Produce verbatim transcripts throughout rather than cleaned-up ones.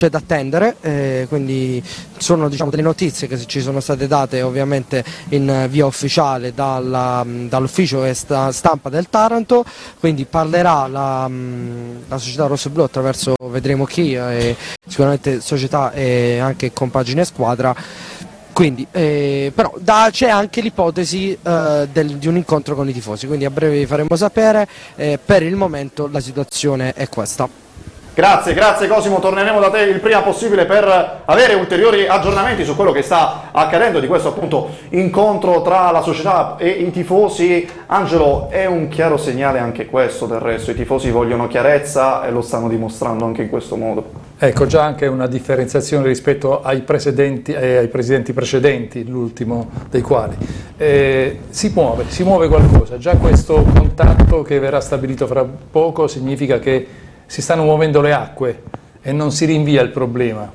c'è da attendere, eh, quindi sono diciamo, delle notizie che ci sono state date ovviamente in via ufficiale dall'ufficio stampa del Taranto, quindi parlerà la, la società rossoblu attraverso vedremo chi, e sicuramente società e anche compagine squadra. Quindi, eh, però c'è anche l'ipotesi eh, di un incontro con i tifosi, quindi a breve vi faremo sapere, eh, per il momento la situazione è questa. Grazie, grazie Cosimo, torneremo da te il prima possibile per avere ulteriori aggiornamenti su quello che sta accadendo di questo appunto incontro tra la società e i tifosi. Angelo, è un chiaro segnale anche questo del resto, i tifosi vogliono chiarezza e lo stanno dimostrando anche in questo modo. Ecco, già anche una differenziazione rispetto ai, precedenti, eh, ai presidenti precedenti, l'ultimo dei quali. Eh, si muove, si muove qualcosa, già questo contatto che verrà stabilito fra poco significa che si stanno muovendo le acque e non si rinvia il problema.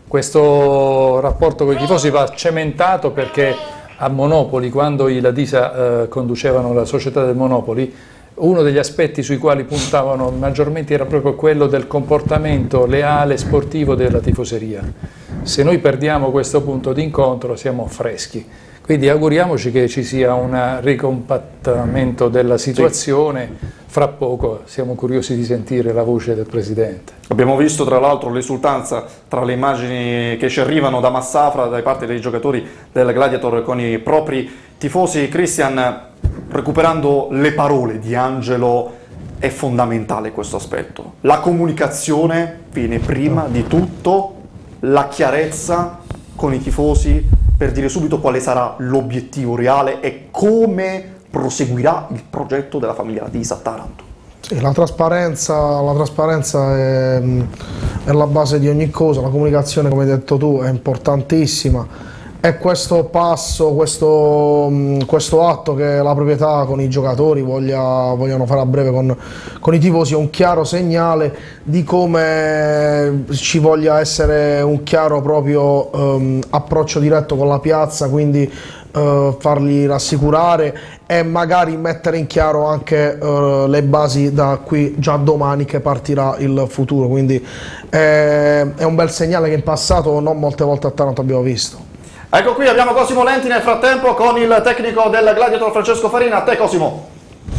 Questo rapporto con i tifosi va cementato perché a Monopoli, quando i Ladisa eh, conducevano la società del Monopoli, uno degli aspetti sui quali puntavano maggiormente era proprio quello del comportamento leale sportivo della tifoseria. Se noi perdiamo questo punto di incontro siamo freschi. Quindi auguriamoci che ci sia un ricompattamento della situazione, fra poco siamo curiosi di sentire la voce del Presidente. Abbiamo visto tra l'altro l'esultanza tra le immagini che ci arrivano da Massafra, da parte dei giocatori del Gladiator con i propri tifosi. Cristian, recuperando le parole di Angelo, è fondamentale questo aspetto. La comunicazione viene prima di tutto, la chiarezza con i tifosi, per dire subito quale sarà l'obiettivo reale e come proseguirà il progetto della famiglia Ladisa a Taranto. Sì, la trasparenza, la trasparenza è, è la base di ogni cosa, la comunicazione, come hai detto tu, è importantissima. E questo passo, questo, questo atto che la proprietà con i giocatori voglia, vogliono fare a breve con, con i tifosi è un chiaro segnale di come ci voglia essere un chiaro proprio um, approccio diretto con la piazza, quindi uh, farli rassicurare e magari mettere in chiaro anche uh, le basi da qui già domani che partirà il futuro. Quindi è, è un bel segnale che in passato non molte volte a Taranto abbiamo visto. Ecco qui abbiamo Cosimo Lenti nel frattempo con il tecnico del Gladiator Francesco Farina. A te Cosimo.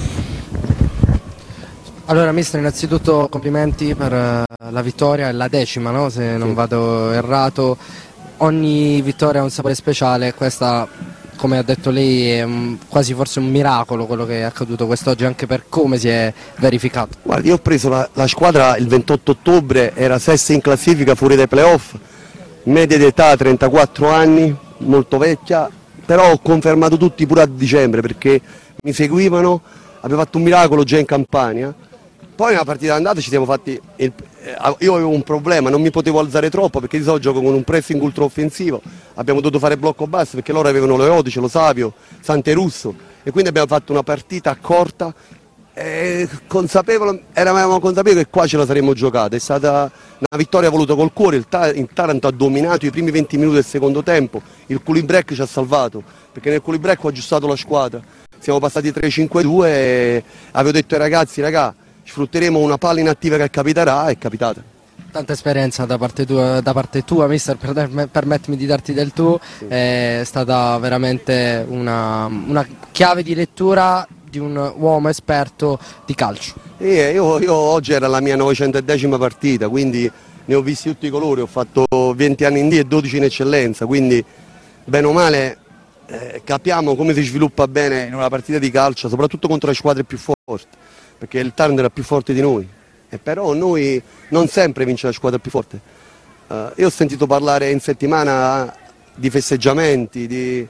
Allora mister, innanzitutto complimenti per la vittoria, è la decima, no? Se non vado errato. Ogni vittoria ha un sapore speciale, questa come ha detto lei è un, quasi forse un miracolo quello che è accaduto quest'oggi, anche per come si è verificato. Guardi, io ho preso la, la squadra il ventotto ottobre, era sesta in classifica fuori dai playoff, media di età trentaquattro anni, molto vecchia, però ho confermato tutti pure a dicembre perché mi seguivano, avevo fatto un miracolo già in Campania. Poi nella partita d'andata ci siamo fatti, il, eh, io avevo un problema, non mi potevo alzare troppo perché di solito gioco con un pressing ultra offensivo, abbiamo dovuto fare blocco basso perché loro avevano lo Odice, lo Savio, Santerusso e quindi abbiamo fatto una partita corta. Eh, consapevole, eravamo consapevoli che qua ce la saremmo giocata, è stata una vittoria voluta col cuore, il, Ta il Taranto ha dominato i primi venti minuti del secondo tempo, il cooling break ci ha salvato, perché nel cooling break ho aggiustato la squadra, siamo passati tre cinque due e avevo detto ai ragazzi, raga, sfrutteremo una palla inattiva che capiterà, è capitata. Tanta esperienza da parte tua, da parte tua mister, per, permettimi di darti del tuo, sì. È stata veramente una, una chiave di lettura di un uomo esperto di calcio. Eh, io, io oggi era la mia novecentodecima partita, quindi ne ho visti tutti i colori, ho fatto venti anni in D e dodici in eccellenza, quindi bene o male eh, capiamo come si sviluppa bene in una partita di calcio, soprattutto contro le squadre più forti, perché il Taranto era più forte di noi, e però noi non sempre vince la squadra più forte. Uh, io ho sentito parlare in settimana di festeggiamenti, di...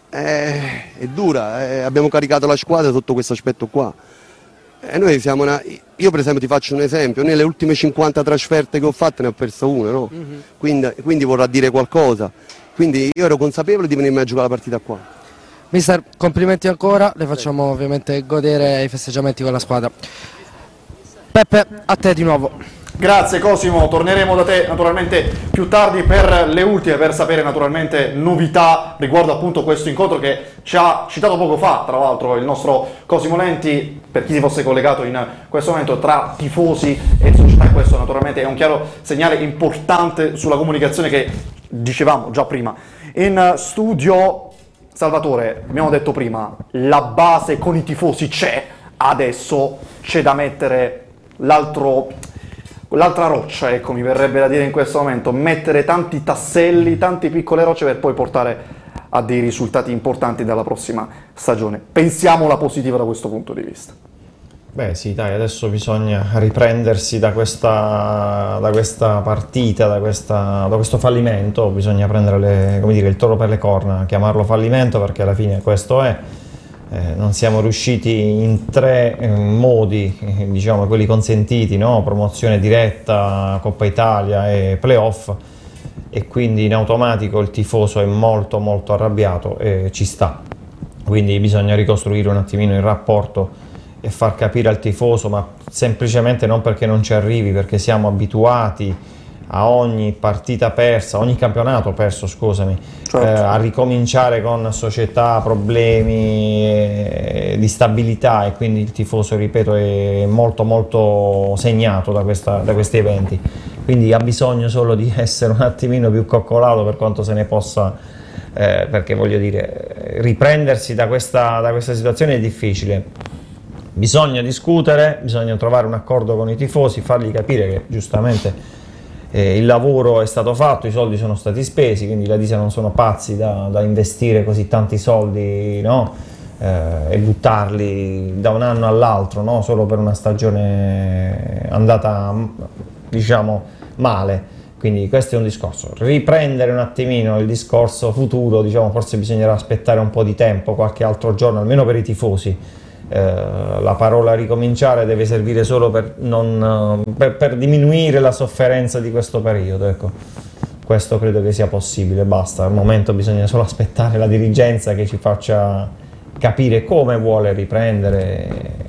Eh, è dura, eh, abbiamo caricato la squadra sotto questo aspetto qua. E noi siamo una... Io per esempio ti faccio un esempio, nelle ultime cinquanta trasferte che ho fatto ne ho persa una, no? Mm-hmm. quindi, quindi vorrà dire qualcosa. Quindi io ero consapevole di venirmi a giocare la partita qua. Mister, complimenti ancora, le facciamo ovviamente godere i festeggiamenti con la squadra. Peppe, a te di nuovo. Grazie Cosimo, torneremo da te naturalmente più tardi per le ultime, per sapere naturalmente novità riguardo appunto questo incontro che ci ha citato poco fa, tra l'altro il nostro Cosimo Lenti, per chi si fosse collegato in questo momento, tra tifosi e società. Questo naturalmente è un chiaro segnale importante sulla comunicazione che dicevamo già prima. In studio Salvatore, abbiamo detto prima, la base con i tifosi c'è, adesso c'è da mettere l'altro... L'altra roccia, ecco, mi verrebbe da dire in questo momento, mettere tanti tasselli, tante piccole rocce per poi portare a dei risultati importanti dalla prossima stagione. Pensiamola positiva da questo punto di vista. Beh sì, dai, adesso bisogna riprendersi da questa, da questa partita, da, questa, da questo fallimento, bisogna prendere le, come dire, il toro per le corna, chiamarlo fallimento perché alla fine questo è. Eh, non siamo riusciti in tre eh, modi, eh, diciamo quelli consentiti, no? Promozione diretta, Coppa Italia e playoff, e quindi in automatico il tifoso è molto molto arrabbiato e ci sta, quindi bisogna ricostruire un attimino il rapporto e far capire al tifoso, ma semplicemente non perché non ci arrivi, perché siamo abituati a ogni partita persa, ogni campionato perso, scusami, certo. eh, a ricominciare con società, problemi eh, di stabilità, e quindi il tifoso, ripeto, è molto molto segnato da, questa, da questi eventi, quindi ha bisogno solo di essere un attimino più coccolato per quanto se ne possa, eh, perché voglio dire, riprendersi da questa, da questa situazione è difficile. Bisogna discutere, bisogna trovare un accordo con i tifosi, fargli capire che giustamente Eh, il lavoro è stato fatto, i soldi sono stati spesi, quindi la Disa non sono pazzi da, da investire così tanti soldi, no? eh, e buttarli da un anno all'altro, no? Solo per una stagione andata, diciamo, male. Quindi questo è un discorso. Riprendere un attimino il discorso futuro, diciamo, forse bisognerà aspettare un po' di tempo, qualche altro giorno, almeno per i tifosi. Eh, la parola ricominciare deve servire solo per, non, per, per diminuire la sofferenza di questo periodo, ecco. Questo credo che sia possibile, basta, al momento bisogna solo aspettare la dirigenza che ci faccia capire come vuole riprendere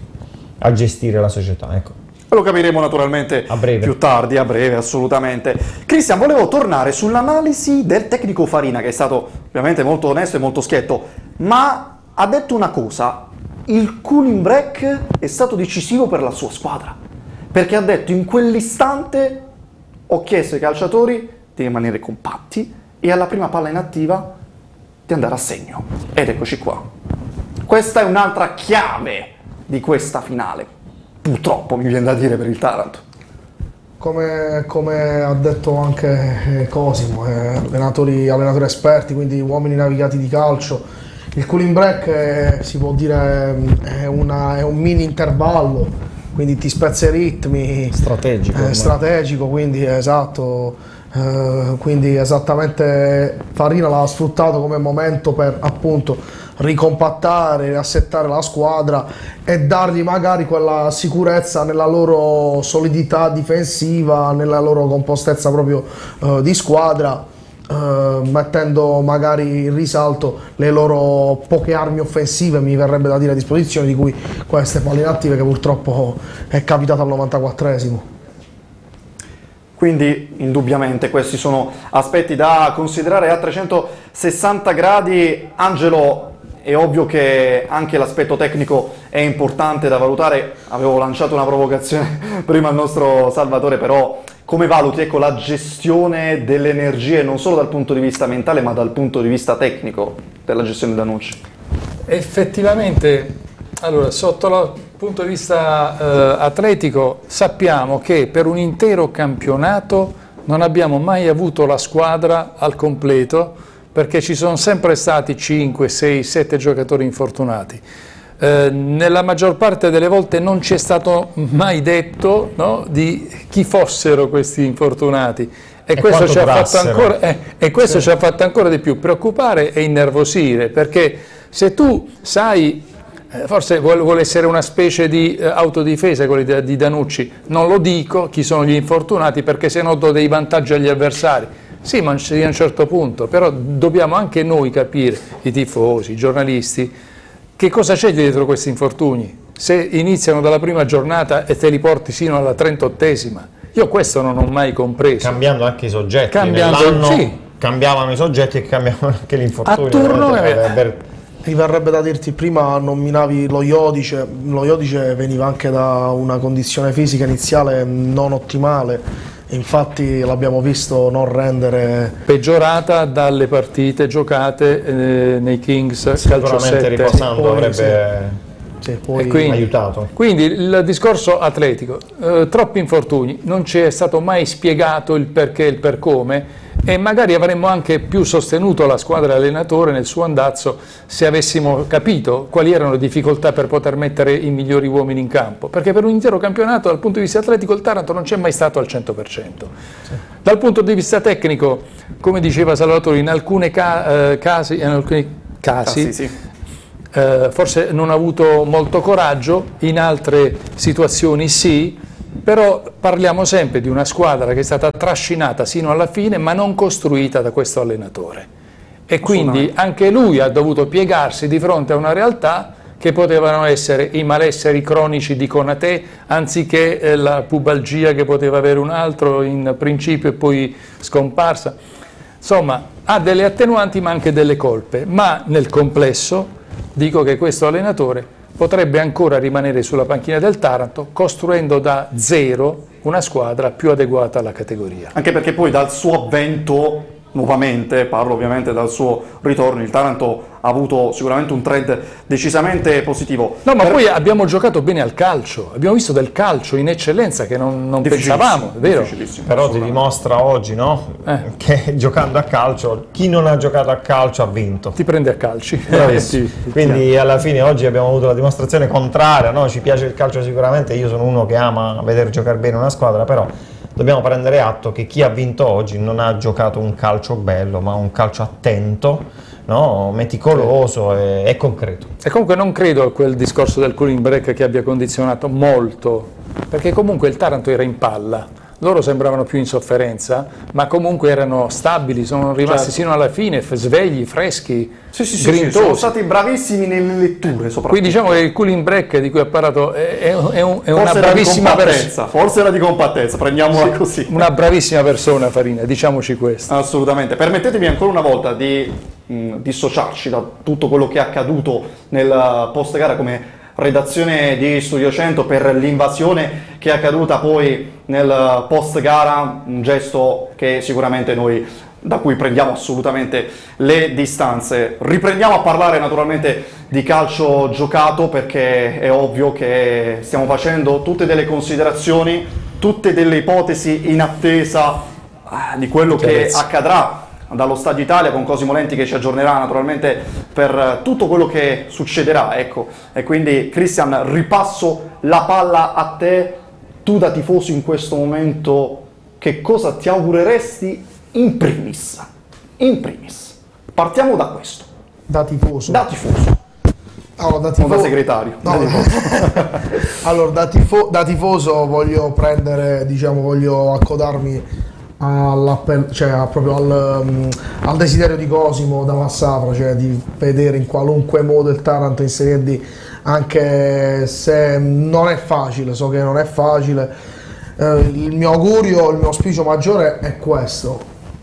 a gestire la società, ecco. Lo capiremo naturalmente a breve. più tardi, a breve, assolutamente. Cristian, volevo tornare sull'analisi del tecnico Farina, che è stato ovviamente molto onesto e molto schietto, ma ha detto una cosa: il cooling break è stato decisivo per la sua squadra, perché ha detto: in quell'istante ho chiesto ai calciatori di rimanere compatti e alla prima palla inattiva di andare a segno. Ed eccoci qua. Questa è un'altra chiave di questa finale, purtroppo mi viene da dire, per il Taranto. Come, come ha detto anche Cosimo, eh, allenatori, allenatori esperti, quindi uomini navigati di calcio, il cooling break è, si può dire, è, una, è un mini intervallo, quindi ti spezza i ritmi, strategico, eh, strategico, quindi esatto, eh, quindi esattamente Farina l'ha sfruttato come momento per appunto ricompattare, riassettare la squadra e dargli magari quella sicurezza nella loro solidità difensiva, nella loro compostezza proprio eh, di squadra. Uh, mettendo magari in risalto le loro poche armi offensive, mi verrebbe da dire, a disposizione, di cui queste palle inattive, che purtroppo è capitato al novantaquattresimo. Quindi indubbiamente questi sono aspetti da considerare a trecentosessanta gradi. Angelo, è ovvio che anche l'aspetto tecnico è importante da valutare. Avevo lanciato una provocazione prima al nostro Salvatore, però come valuti, ecco, la gestione delle energie non solo dal punto di vista mentale ma dal punto di vista tecnico della gestione da Nucci? Effettivamente, allora, sotto il punto di vista eh, atletico sappiamo che per un intero campionato non abbiamo mai avuto la squadra al completo, perché ci sono sempre stati cinque, sei, sette giocatori infortunati. Eh, nella maggior parte delle volte non ci è stato mai detto, no, di chi fossero questi infortunati, e, e questo, ci ha, fatto ancora, eh, e questo sì. ci ha fatto ancora di più preoccupare e innervosire, perché se tu sai, eh, forse vuole, vuole essere una specie di eh, autodifesa quelli di, di Danucci, non lo dico chi sono gli infortunati perché se no do dei vantaggi agli avversari. Sì, ma a un certo punto, però dobbiamo anche noi capire, i tifosi, i giornalisti, che cosa c'è dietro questi infortuni? Se iniziano dalla prima giornata e te li porti sino alla trentottesima, Io questo non ho mai compreso. Cambiando anche i soggetti, Cambiando- nell'anno sì. cambiavano i soggetti e cambiavano anche l'infortunio. A turno, veramente, eh. per- Mi verrebbe da dirti, prima nominavi lo Iodice, lo Iodice veniva anche da una condizione fisica iniziale non ottimale, infatti l'abbiamo visto non rendere... Peggiorata dalle partite giocate eh, nei Kings calcio Sicuramente sette. riposando poi, avrebbe Sì, poi... E quindi- aiutato. Quindi il discorso atletico, eh, troppi infortuni, non ci è stato mai spiegato il perché e il per come, e magari avremmo anche più sostenuto la squadra e l'allenatore nel suo andazzo se avessimo capito quali erano le difficoltà per poter mettere i migliori uomini in campo, perché per un intero campionato dal punto di vista atletico il Taranto non c'è mai stato al cento per cento. Dal punto di vista tecnico, come diceva Salvatore, in alcuni ca- eh, casi, in alcuni casi Ah, sì, sì. Eh, forse non ha avuto molto coraggio, in altre situazioni sì, però parliamo sempre di una squadra che è stata trascinata sino alla fine ma non costruita da questo allenatore, e quindi anche lui ha dovuto piegarsi di fronte a una realtà che potevano essere i malesseri cronici di Konaté anziché eh, la pubalgia che poteva avere un altro in principio e poi scomparsa. Insomma, ha delle attenuanti ma anche delle colpe, ma nel complesso dico che questo allenatore potrebbe ancora rimanere sulla panchina del Taranto costruendo da zero una squadra più adeguata alla categoria. Anche perché poi dal suo avvento, nuovamente, parlo ovviamente dal suo ritorno, il Taranto ha avuto sicuramente un trend decisamente positivo. No, ma Per- poi abbiamo giocato bene al calcio, abbiamo visto del calcio in eccellenza che non, non Difficilissimo, pensavamo, è vero? difficilissimo, Però ti assolutamente. dimostra oggi, no? Eh. Che giocando a calcio, chi non ha giocato a calcio ha vinto. Ti prende a calci. Bravissimo. Ti- ti- Quindi alla fine oggi abbiamo avuto la dimostrazione contraria, no? Ci piace il calcio sicuramente, io sono uno che ama vedere giocare bene una squadra, però dobbiamo prendere atto che chi ha vinto oggi non ha giocato un calcio bello, ma un calcio attento, no? Meticoloso e, e concreto. E comunque non credo a quel discorso del cooling break che abbia condizionato molto, perché comunque il Taranto era in palla. Loro sembravano più in sofferenza, ma comunque erano stabili, sono rimasti Certo. sino alla fine, f- svegli, freschi, Sì, sì, sì, sì, grintosi. sono stati bravissimi nelle letture soprattutto. Quindi diciamo che il cooling break di cui ha parlato è, è- è un- è una Forse era di bravissima persona. compattezza, forse era di compattezza, prendiamola così. Una bravissima persona, Farina, diciamoci questo. Assolutamente. Permettetemi ancora una volta di mh, dissociarci da tutto quello che è accaduto nel post gara come redazione di Studio cento per l'invasione che è accaduta poi nel post gara, un gesto che sicuramente noi da cui prendiamo assolutamente le distanze. Riprendiamo a parlare naturalmente di calcio giocato, perché è ovvio che stiamo facendo tutte delle considerazioni, tutte delle ipotesi in attesa ah, di quello che Chiarezza. accadrà dallo Stadio Italia, con Cosimo Lenti che ci aggiornerà naturalmente per tutto quello che succederà, ecco. E quindi Christian, ripasso la palla a te. Tu da tifoso in questo momento che cosa ti augureresti in primis? In primis. Partiamo da questo. Da tifoso. Da tifoso. Allora, da Non tifo- da segretario. No, Da tifoso. allora, da, tifo- da tifoso voglio prendere, diciamo, voglio accodarmi all'appello, cioè a- proprio al, mm, al desiderio di Cosimo da Massafra, cioè di vedere in qualunque modo il Taranto in Serie D, anche se non è facile, so che non è facile. Eh, il mio augurio, il mio auspicio maggiore è questo.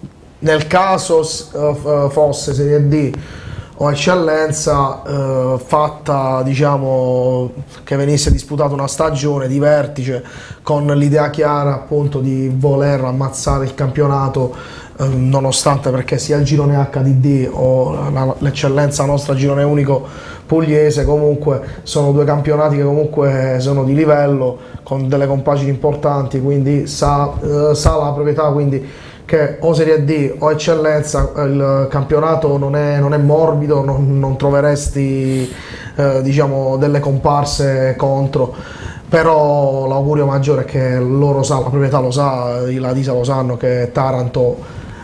Nel caso s- eh, f- fosse Serie D o eccellenza, eh, fatta, diciamo, che venisse disputata una stagione di vertice con l'idea chiara appunto di voler ammazzare il campionato, eh, nonostante, perché sia il girone acca di di o la- l'eccellenza nostra girone unico pugliese, comunque sono due campionati che comunque sono di livello, con delle compagini importanti, quindi sa, eh, sa la proprietà, quindi che o Serie D o eccellenza il campionato non è, non è morbido, non, non troveresti eh, diciamo delle comparse contro, però l'augurio maggiore è che loro sa, la proprietà lo sa, i Ladisa lo sanno, che Taranto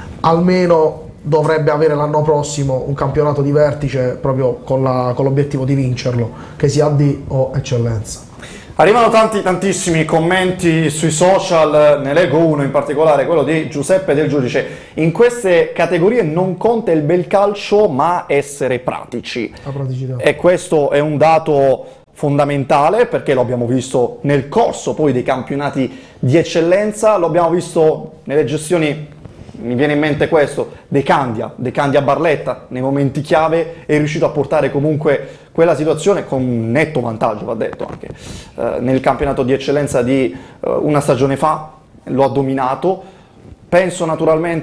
almeno dovrebbe avere l'anno prossimo un campionato di vertice proprio con, la, con l'obiettivo di vincerlo, che sia D o eccellenza. Arrivano tanti tantissimi commenti sui social, ne leggo uno in particolare, quello di Giuseppe Del Giudice. In queste categorie non conta il bel calcio ma essere pratici. La praticità. E questo è un dato fondamentale, perché lo abbiamo visto nel corso poi dei campionati di eccellenza, lo abbiamo visto nelle gestioni, mi viene in mente questo, De Candia, De Candia Barletta, nei momenti chiave è riuscito a portare comunque quella situazione con un netto vantaggio, va detto anche, eh, nel campionato di eccellenza di eh, una stagione fa, lo ha dominato. Penso naturalmente